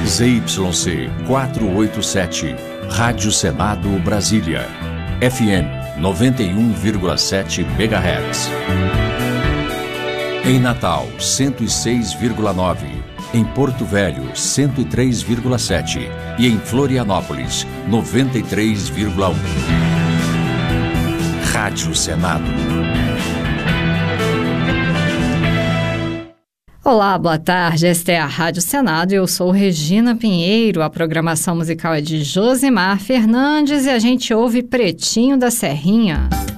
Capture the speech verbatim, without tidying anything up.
Z Y C quatrocentos e oitenta e sete, Rádio Senado Brasília, F M noventa e um vírgula sete megahertz. Em Natal, cento e seis vírgula nove. Em Porto Velho, cento e três vírgula sete. E em Florianópolis, noventa e três vírgula um. Rádio Senado. Olá, boa tarde. Esta é a Rádio Senado e eu sou Regina Pinheiro. A programação musical é de Josimar Fernandes e a gente ouve Pretinho da Serrinha.